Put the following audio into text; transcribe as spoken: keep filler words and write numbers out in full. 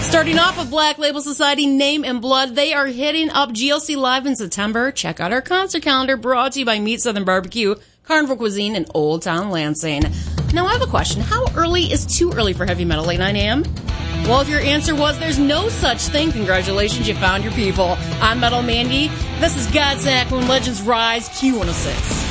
Starting off with Black Label Society, Name and Blood. They are hitting up G L C Live in September. Check out our concert calendar, brought to you by Meat Southern Barbecue, Carnival Cuisine, and Old Town Lansing. Now, I have a question. How early is too early for heavy metal? Like nine a.m.? Well, if your answer was there's no such thing, congratulations, you found your people. I'm Metal Mandy. This is Godsmack When Legends Rise, Q one oh six.